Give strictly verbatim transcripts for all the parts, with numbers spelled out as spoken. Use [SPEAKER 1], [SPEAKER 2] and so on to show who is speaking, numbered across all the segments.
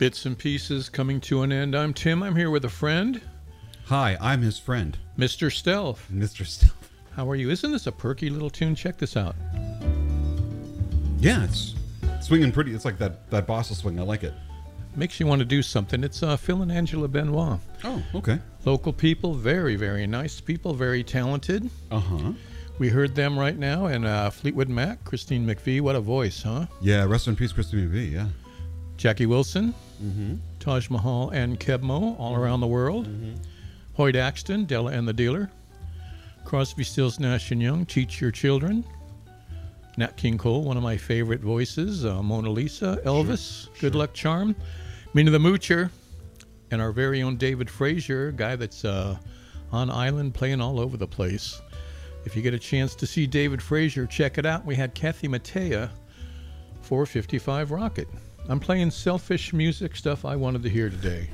[SPEAKER 1] Bits and Pieces coming to an end. I'm Tim. I'm here with a friend,
[SPEAKER 2] Hi, I'm his friend,
[SPEAKER 1] Mister Stealth.
[SPEAKER 2] Mister Stealth.
[SPEAKER 1] How are you? Isn't this a perky little tune? Check this out.
[SPEAKER 2] Yeah, it's swinging pretty. It's like that, that bossa swing. I like it.
[SPEAKER 1] Makes you want to do something. It's uh, Phil and Angela Benoit.
[SPEAKER 2] Oh, okay.
[SPEAKER 1] Local people, very, very nice people, very talented.
[SPEAKER 2] Uh-huh.
[SPEAKER 1] We heard them right now, and uh, Fleetwood Mac, Christine McVie. What a voice, huh?
[SPEAKER 2] Yeah, rest in peace, Christine McVie, yeah.
[SPEAKER 1] Jackie Wilson,
[SPEAKER 2] Mm-hmm.
[SPEAKER 1] Taj Mahal, and Kebmo all around the world.
[SPEAKER 2] Mm-hmm.
[SPEAKER 1] Hoyt Axton, Della and the Dealer. Crosby, Stills, Nash and Young, Teach Your Children. Nat King Cole, one of my favorite voices. Uh, Mona Lisa, Elvis,
[SPEAKER 2] Sure,
[SPEAKER 1] Good
[SPEAKER 2] sure.
[SPEAKER 1] Luck Charm. Mina the Moocher, and our very own David Frazier, guy that's uh, on island playing all over the place. If you get a chance to see David Frazier, check it out. We had Kathy Mattea, four fifty-five Rocket. I'm playing selfish music stuff I wanted to hear today.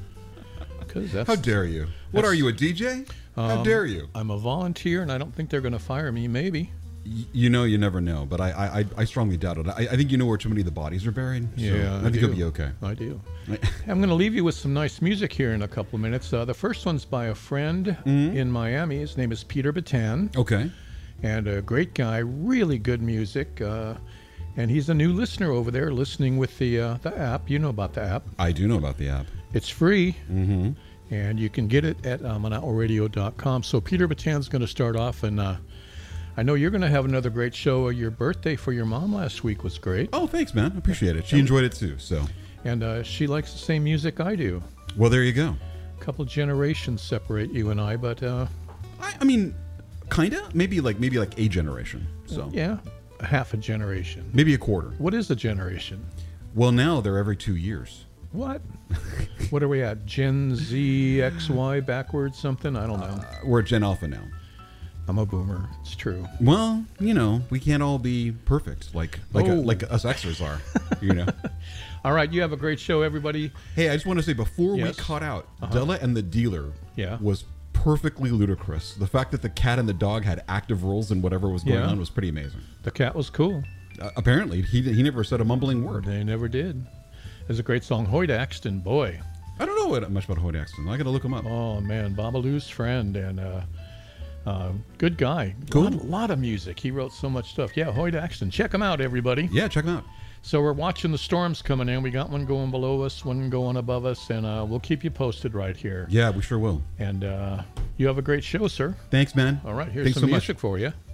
[SPEAKER 1] 'Cause that's,
[SPEAKER 2] How dare you? What
[SPEAKER 1] that's-
[SPEAKER 2] are you, a D J? How
[SPEAKER 1] Um,
[SPEAKER 2] dare you?
[SPEAKER 1] I'm a volunteer, and I don't think they're going to fire me. Maybe.
[SPEAKER 2] Y- You know, you never know, but I I, I- I strongly doubt it. I, I think you know where too many of the bodies are buried. So
[SPEAKER 1] Yeah,
[SPEAKER 2] I think
[SPEAKER 1] do.
[SPEAKER 2] you'll be okay.
[SPEAKER 1] I do. I'm going to leave you with some nice music here in a couple of minutes. Uh, the first one's by a friend
[SPEAKER 2] Mhm.
[SPEAKER 1] in Miami. His name is Peter Batan,
[SPEAKER 2] Okay.
[SPEAKER 1] and a great guy, really good music. Uh, and he's a new listener over there, listening with the uh, the app. You know about the app.
[SPEAKER 2] I do know about the app.
[SPEAKER 1] It's free,
[SPEAKER 2] Mm-hmm.
[SPEAKER 1] and you can get it at uh, monaco radio dot com. So Peter Batan's going to start off, and uh, I know you're going to have another great show. Your birthday for your mom last week was great,
[SPEAKER 2] Oh, thanks, man. I appreciate it. She enjoyed it too, so.
[SPEAKER 1] and uh, she likes the same music I do.
[SPEAKER 2] Well, there you go.
[SPEAKER 1] A couple generations separate you and I, but uh,
[SPEAKER 2] I, I mean, kinda. Maybe like maybe like a generation. So
[SPEAKER 1] yeah, a half a generation.
[SPEAKER 2] maybe a quarter.
[SPEAKER 1] What is a generation?
[SPEAKER 2] Well, now they're every two years.
[SPEAKER 1] What? What are we at? Gen Z, X, Y, backwards, something? I don't know.
[SPEAKER 2] Uh, we're at Gen Alpha now.
[SPEAKER 1] I'm a boomer. It's true.
[SPEAKER 2] Well, you know, we can't all be perfect like like
[SPEAKER 1] Oh.
[SPEAKER 2] a, like us Xers are. You know.
[SPEAKER 1] All right, you have a great show, everybody.
[SPEAKER 2] Hey, I just want to say before
[SPEAKER 1] Yes.
[SPEAKER 2] we cut out,
[SPEAKER 1] Uh-huh.
[SPEAKER 2] Della and the Dealer
[SPEAKER 1] Yeah.
[SPEAKER 2] was perfectly ludicrous. The fact that the cat and the dog had active roles in whatever was going
[SPEAKER 1] Yeah.
[SPEAKER 2] on was pretty amazing.
[SPEAKER 1] The cat was cool.
[SPEAKER 2] Uh, apparently, he he never said a mumbling word.
[SPEAKER 1] They never did. There's a great song, Hoyt Axton, boy.
[SPEAKER 2] I don't know what, much about Hoyt Axton. I got to look him up.
[SPEAKER 1] Oh, man, Babalu's friend, and uh, uh, good guy.
[SPEAKER 2] Cool.
[SPEAKER 1] Lot, lot of music. He wrote so much stuff. Yeah, Hoyt Axton. Check him out, everybody.
[SPEAKER 2] Yeah, check him out.
[SPEAKER 1] So we're watching the storms coming in. We got one going below us, one going above us, and uh, we'll keep you posted right here.
[SPEAKER 2] Yeah, we sure will.
[SPEAKER 1] And uh, you have a great show, sir.
[SPEAKER 2] Thanks, man.
[SPEAKER 1] All right, here's
[SPEAKER 2] Thanks
[SPEAKER 1] some
[SPEAKER 2] so much.
[SPEAKER 1] music for you.